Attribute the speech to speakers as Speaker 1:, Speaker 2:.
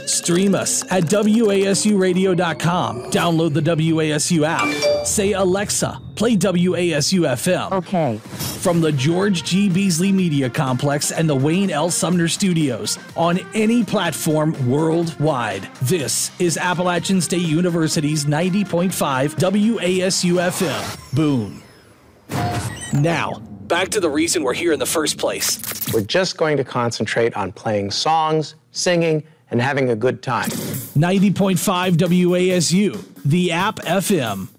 Speaker 1: Stream us at WASUradio.com. Download the WASU app. Say, Alexa, play WASU FM.
Speaker 2: Okay.
Speaker 1: From the George G. Beasley Media Complex and the Wayne L. Sumner Studios on any platform worldwide. This is Appalachian State University's 90.5 WASU FM. Boom. Now, back to the reason we're here in the first place.
Speaker 3: We're just going to concentrate on playing songs, singing, and having a good time.
Speaker 1: 90.5 WASU, the App FM.